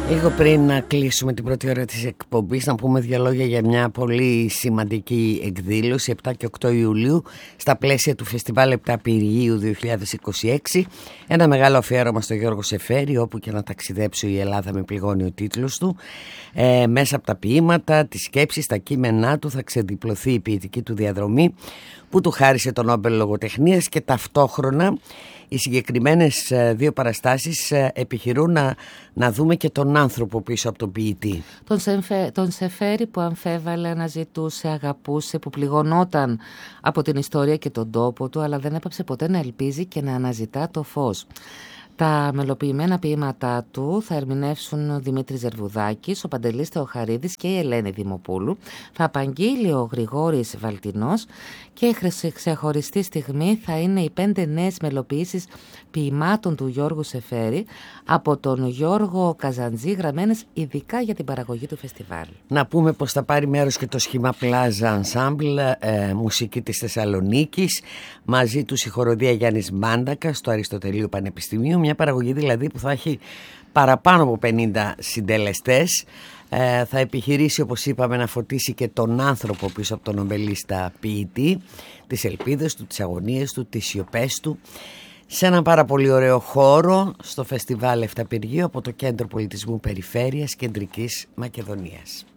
Λίγο πριν να κλείσουμε την πρώτη ώρα της εκπομπής, να πούμε δύο λόγια για μια πολύ σημαντική εκδήλωση 7 και 8 Ιουλίου στα πλαίσια του Φεστιβάλ Επταπηργίου 2026. Ένα μεγάλο αφιέρωμα στο Γιώργο Σεφέρη, όπου και να ταξιδέψω η Ελλάδα με πληγώνει ο τίτλος του. Μέσα από τα ποίηματα, τις σκέψεις, τα κείμενά του θα ξεδιπλωθεί η ποιητική του διαδρομή που του χάρισε τον Νόμπελ Λογοτεχνίας, και ταυτόχρονα οι συγκεκριμένες δύο παραστάσεις επιχειρούν να δούμε και τον άνθρωπο πίσω από τον ποιητή. Τον Σεφέρη που αμφέβαλε, αναζητούσε, αγαπούσε, που πληγωνόταν από την ιστορία και τον τόπο του, αλλά δεν έπαψε ποτέ να ελπίζει και να αναζητά το φως. Τα μελοποιημένα ποίηματά του θα ερμηνεύσουν ο Δημήτρης Ζερβουδάκης, ο Παντελής Θεοχαρίδης και η Ελένη Δημοπούλου. Θα απαγγείλει ο Γρηγόρης Βαλτινός και ξεχωριστή στιγμή θα είναι οι 5 νέες μελοποιήσεις ποιημάτων του Γιώργου Σεφέρη από τον Γιώργο Καζαντζή, γραμμένες ειδικά για την παραγωγή του φεστιβάλ. Να πούμε πως θα πάρει μέρος και το Σχήμα Πλάζα Ensemble, μουσική της Θεσσαλονίκης, μαζί του η χοροδία Γιάννης Μάντακα στο Αριστοτελείου Πανεπιστημίου, μια παραγωγή δηλαδή που θα έχει παραπάνω από 50 συντελεστές. Θα επιχειρήσει, όπως είπαμε, να φωτίσει και τον άνθρωπο πίσω από τον νομπελίστα ποιητή, τις ελπίδες του, τις αγωνίες του, τις σιωπές του, σε ένα πάρα πολύ ωραίο χώρο στο Φεστιβάλ Επταπηργίου από το Κέντρο Πολιτισμού Περιφέρειας Κεντρικής Μακεδονίας.